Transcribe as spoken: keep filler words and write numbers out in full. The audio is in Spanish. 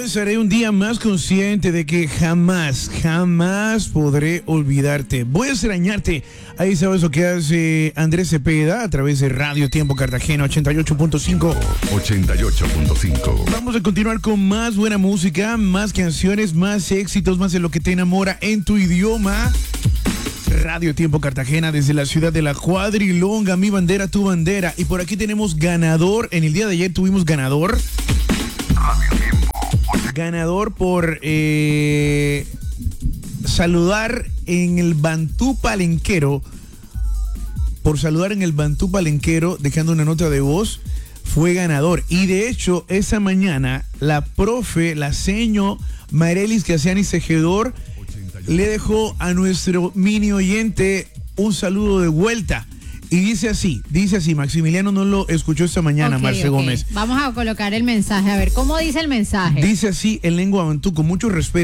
comenzaré un día más consciente de que jamás, jamás podré olvidarte. Voy a extrañarte. Ahí sabes lo que hace Andrés Cepeda a través de Radio Tiempo Cartagena ochenta y ocho punto cinco. ochenta y ocho punto cinco. Vamos a continuar con más buena música, más canciones, más éxitos, más de lo que te enamora en tu idioma. Radio Tiempo Cartagena desde la ciudad de La Cuadrilonga, mi bandera, tu bandera. Y por aquí tenemos ganador. En el día de ayer tuvimos ganador. Ganador por eh, saludar en el Bantú Palenquero. Por saludar en el Bantú Palenquero, dejando una nota de voz, fue ganador. Y de hecho, esa mañana, la profe, la seño Marelis Casiani Cejedor, le dejó a nuestro mini oyente un saludo de vuelta. Y dice así, dice así, Maximiliano no lo escuchó esta mañana, okay, Marce okay. Gómez. Vamos a colocar el mensaje, a ver, ¿cómo dice el mensaje? Dice así en lengua bantú, con mucho respeto.